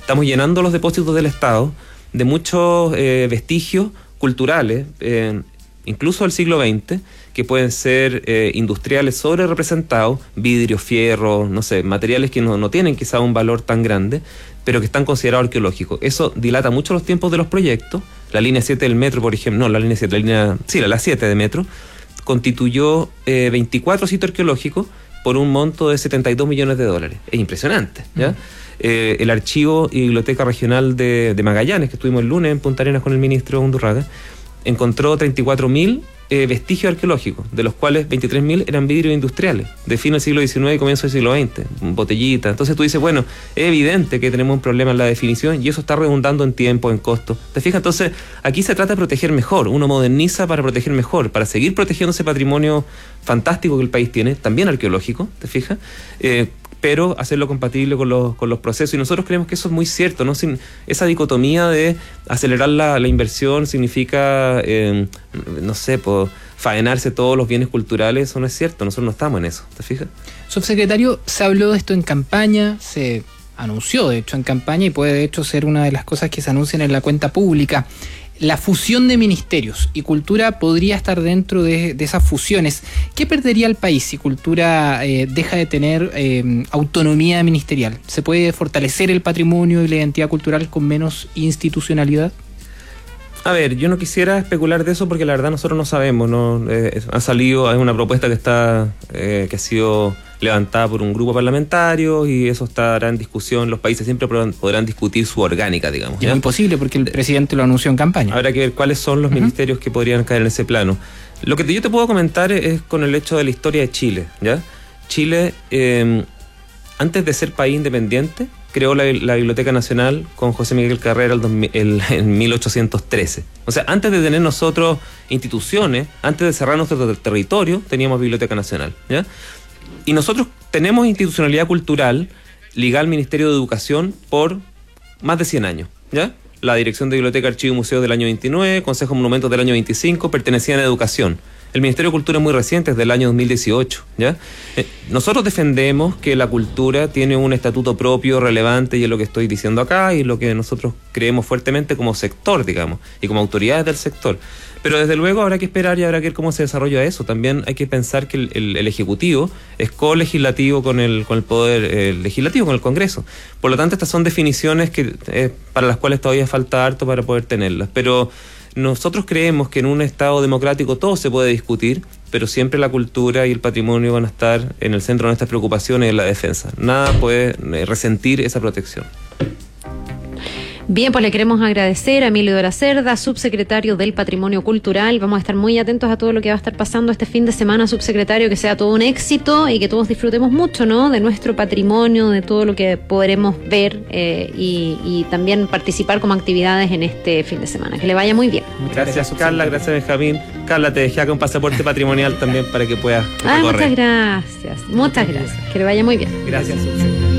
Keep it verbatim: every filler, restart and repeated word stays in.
estamos llenando los depósitos del Estado de muchos eh, vestigios culturales, eh, incluso del siglo veinte, que pueden ser eh, industriales sobre representados, vidrio, fierro, no sé, materiales que no, no tienen quizá un valor tan grande, pero que están considerados arqueológicos. Eso dilata mucho los tiempos de los proyectos. La línea siete del metro, por ejemplo, no, la línea siete, la línea, sí, la, la siete de metro, constituyó eh, veinticuatro sitios arqueológicos por un monto de setenta y dos millones de dólares. Es impresionante, ¿ya? Mm. Eh, el archivo y biblioteca regional de, de Magallanes, que estuvimos el lunes en Punta Arenas con el ministro Undurraga, encontró treinta y cuatro mil eh, vestigios arqueológicos, de los cuales veintitrés mil eran vidrios industriales, de fin del siglo diecinueve y comienzo del siglo veinte, botellitas. Entonces tú dices, bueno, es evidente que tenemos un problema en la definición y eso está redundando en tiempo, en costo. ¿Te fijas? Entonces, aquí se trata de proteger mejor. Uno moderniza para proteger mejor, para seguir protegiendo ese patrimonio fantástico que el país tiene, también arqueológico, ¿te fijas? Eh, pero hacerlo compatible con los, con los procesos. Y nosotros creemos que eso es muy cierto, ¿no? Sin esa dicotomía de acelerar la, la inversión significa, eh, no sé, pues, faenarse todos los bienes culturales. Eso no es cierto, nosotros no estamos en eso, ¿te fijas? Subsecretario, se habló de esto en campaña, se anunció de hecho en campaña y puede de hecho ser una de las cosas que se anuncian en la cuenta pública. La fusión de ministerios y cultura podría estar dentro de, de esas fusiones. ¿Qué perdería el país si cultura eh, deja de tener eh, autonomía ministerial? ¿Se puede fortalecer el patrimonio y la identidad cultural con menos institucionalidad? A ver, yo no quisiera especular de eso porque la verdad nosotros no sabemos, ¿no? Eh, ha salido, hay una propuesta que está eh, que ha sido levantada por un grupo parlamentario y eso estará en discusión. Los países siempre podrán discutir su orgánica, digamos. Y es imposible porque el presidente lo anunció en campaña. Habrá que ver cuáles son los uh-huh. ministerios que podrían caer en ese plano. Lo que yo te puedo comentar es con el hecho de la historia de Chile, ¿ya? Chile, eh, antes de ser país independiente, creó la, la Biblioteca Nacional con José Miguel Carrera el, el, en mil ochocientos trece. O sea, antes de tener nosotros instituciones, antes de cerrar nuestro territorio, teníamos Biblioteca Nacional, ¿ya? Y nosotros tenemos institucionalidad cultural ligada al Ministerio de Educación por más de cien años, ¿ya? La Dirección de Biblioteca, Archivo y Museo del año veintinueve, Consejo de Monumentos del año veinticinco, pertenecían a Educación. El Ministerio de Cultura es muy reciente, es del año dos mil dieciocho, ¿ya? Eh, nosotros defendemos que la cultura tiene un estatuto propio, relevante, y es lo que estoy diciendo acá, y lo que nosotros creemos fuertemente como sector, digamos, y como autoridades del sector. Pero desde luego habrá que esperar y habrá que ver cómo se desarrolla eso. También hay que pensar que el, el, el Ejecutivo es colegislativo con el, con el Poder eh, Legislativo, con el Congreso. Por lo tanto, estas son definiciones que eh, para las cuales todavía falta harto para poder tenerlas. Pero nosotros creemos que en un Estado democrático todo se puede discutir, pero siempre la cultura y el patrimonio van a estar en el centro de nuestras preocupaciones y en la defensa. Nada puede eh, resentir esa protección. Bien, pues le queremos agradecer a Emilio de la Cerda, subsecretario del Patrimonio Cultural. Vamos a estar muy atentos a todo lo que va a estar pasando este fin de semana, subsecretario, que sea todo un éxito y que todos disfrutemos mucho, ¿no?, de nuestro patrimonio, de todo lo que podremos ver eh, y, y también participar como actividades en este fin de semana. Que le vaya muy bien. Gracias, gracias Carla, gracias Benjamín. Carla, te dejé acá un pasaporte patrimonial también para que puedas ah, recorrer. Muchas gracias, muchas gracias. Que le vaya muy bien. Gracias, subsecretario.